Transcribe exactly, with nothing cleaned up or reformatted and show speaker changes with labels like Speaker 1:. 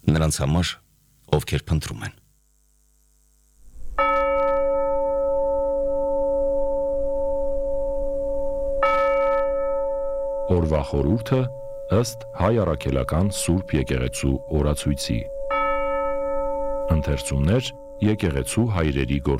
Speaker 1: նրանց համար, ովքեր փնտրում են։
Speaker 2: Օրվա խորհուրդը ըստ Հայ առաքելական Սուրբ եկեղեցու օրացույցի։ Ընթերցումներ եկեղեցու հայրերի